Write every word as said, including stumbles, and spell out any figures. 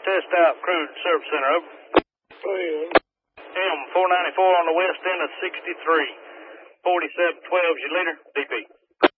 test out crude service center, over. M four ninety-four on the west end of sixty-three. forty-seven twelve is your leader, D P.